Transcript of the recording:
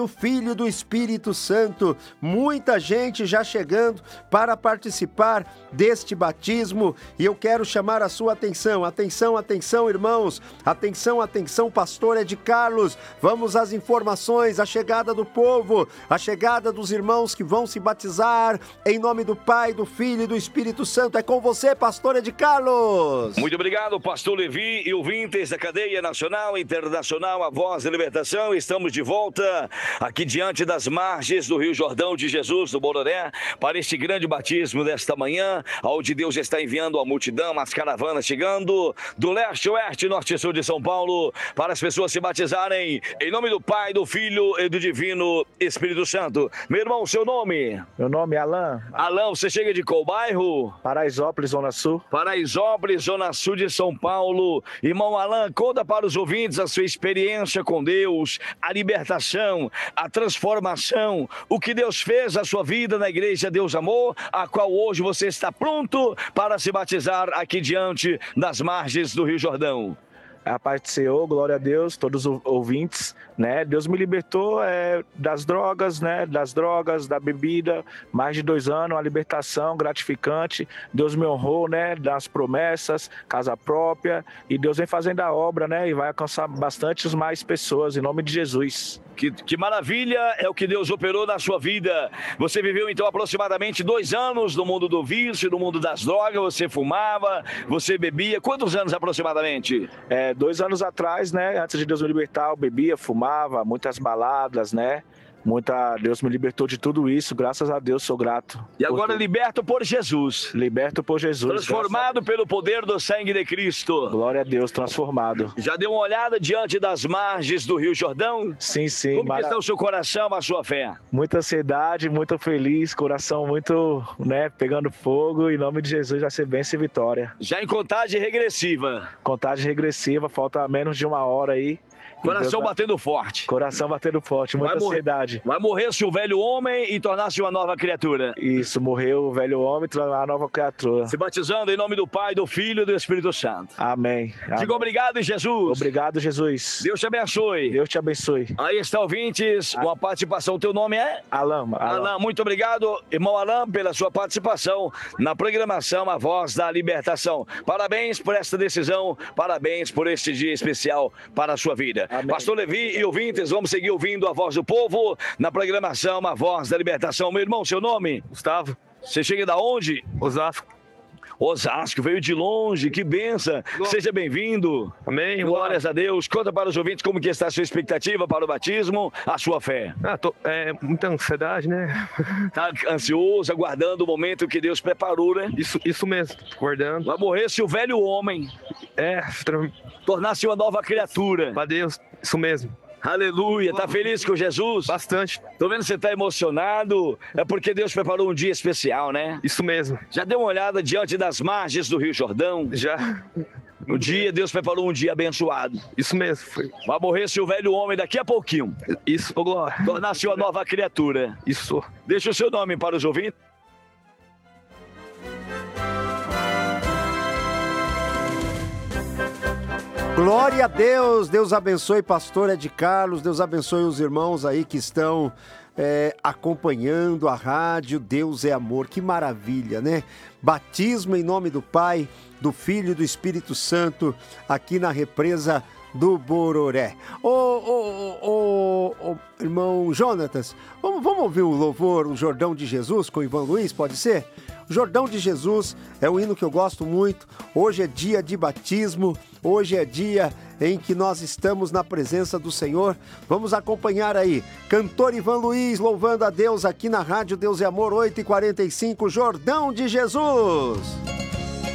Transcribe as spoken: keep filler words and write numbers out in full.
do Filho e do Espírito Santo. Muita gente já chegando para participar deste batismo e eu quero chamar a sua atenção. Atenção, atenção, irmãos. Atenção, atenção, pastor Ed Carlos. Vamos às informações, a chegada do povo, a chegada dos irmãos que vão se batizar em nome do Pai, do Filho e do Espírito Santo. É com você, pastor Ed Carlos. Muito obrigado, pastor Levi e ouvintes da cadeia nacional e internacional A Voz da Libertação. Estamos de volta aqui diante das margens do Rio Jordão de Jesus, do Bororé, para este grande batismo desta manhã, onde Deus está enviando a multidão, as caravanas chegando do leste, oeste, norte e sul de São Paulo, para as pessoas se batizarem em nome do Pai, do Filho e do Divino Espírito Santo. Meu irmão, seu nome? Meu nome é Alan. Alan, você chega de qual bairro? Paraisópolis, Zona Sul. Paraisópolis, Zona Sul de São Paulo. Irmão Alan, conta para os ouvintes a sua experiência com Deus, a libertação, a transformação, o que Deus fez na sua vida na Igreja Deus Amor, a qual hoje você está pronto para se batizar aqui diante das margens do Rio Jordão. A paz do Senhor, glória a Deus, todos os ouvintes, né? Deus me libertou é, das drogas, né? Das drogas, da bebida, mais de dois anos, uma libertação gratificante. Deus me honrou, né? Das promessas, casa própria, e Deus vem fazendo a obra, né? E vai alcançar bastante mais pessoas, em nome de Jesus. Que, que maravilha é o que Deus operou na sua vida. Você viveu então aproximadamente dois anos no mundo do vício, no mundo das drogas, você fumava, você bebia. Quantos anos aproximadamente? É, dois anos atrás, né, antes de Deus me libertar, eu bebia, fumava, muitas baladas, né? Muita, Deus me libertou de tudo isso, graças a Deus, sou grato. E agora liberto por Jesus. Liberto por Jesus. Transformado pelo poder do sangue de Cristo. Glória a Deus, transformado. Já deu uma olhada diante das margens do Rio Jordão? Sim, sim. Como mara... está o seu coração, a sua fé? Muita ansiedade, muito feliz, coração muito, né, pegando fogo, em nome de Jesus vai ser bênção e vitória. Já em contagem regressiva. Contagem regressiva, falta menos de uma hora aí. Coração Deus batendo forte. Coração batendo forte, muita vai ansiedade. Vai morrer-se o velho homem e tornar-se uma nova criatura. Isso, morreu o velho homem e tornar a nova criatura. Se batizando em nome do Pai, do Filho e do Espírito Santo. Amém. Diga Amém. Obrigado, Jesus. Obrigado, Jesus. Deus te abençoe. Deus te abençoe. Aí está, ouvintes, uma participação. Teu nome é? Alan. Alan. Alan, muito obrigado, irmão Alan, pela sua participação na programação A Voz da Libertação. Parabéns por esta decisão, parabéns por este dia especial para a sua vida. Amém. Pastor Levi e ouvintes, vamos seguir ouvindo a voz do povo na programação A Voz da Libertação. Meu irmão, seu nome? Gustavo. Você chega da onde? Osasco. Osasco, veio de longe, que benção. Seja bem-vindo. Amém. Glórias a Deus. Conta para os ouvintes como que está a sua expectativa para o batismo, a sua fé. Ah, tô, é muita ansiedade, né? Tá ansioso, aguardando o momento que Deus preparou, né? Isso, isso mesmo, guardando. Vai morrer se o velho homem é tornar-se uma nova criatura. Para Deus, isso mesmo. Aleluia, tá feliz com Jesus? Bastante. Tô vendo que você tá emocionado, é porque Deus preparou um dia especial, né? Isso mesmo. Já deu uma olhada diante das margens do Rio Jordão? Já. No dia, Deus preparou um dia abençoado. Isso mesmo. Foi. Vai morrer-se o velho homem daqui a pouquinho. Isso, ô glória. Tornar-se uma nova criatura. Isso. Deixa o seu nome para os ouvintes. Glória a Deus, Deus abençoe pastor Ed Carlos, Deus abençoe os irmãos aí que estão é, acompanhando a rádio Deus é Amor, que maravilha, né? Batismo em nome do Pai, do Filho e do Espírito Santo, aqui na represa do Bororé. Ô, ô, ô, ô, irmão Jonatas, vamos, vamos ouvir o louvor, o Jordão de Jesus com Ivan Luiz, pode ser? O Jordão de Jesus é um hino que eu gosto muito. Hoje é dia de batismo, hoje é dia em que nós estamos na presença do Senhor. Vamos acompanhar aí, cantor Ivan Luiz louvando a Deus aqui na Rádio Deus é Amor, oito e quarenta e cinco, Jordão de Jesus.